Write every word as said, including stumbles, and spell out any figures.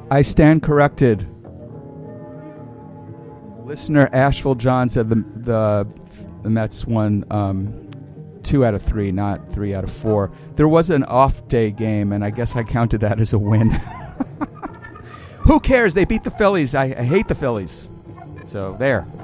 I stand corrected. Listener Asheville John said the the, the Mets won um, two out of three, not three out of four. There was an off-day game, and I guess I counted that as a win. Who cares? They beat the Phillies. I, I hate the Phillies. So there.